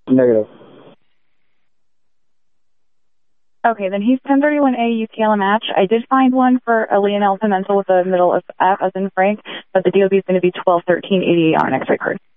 Negative. Okay, then he's 1031A UTL match. I did find one for a Leonel Pimentel with a middle of F as in Frank, but the DOB is going to be 121388 on an X-ray card.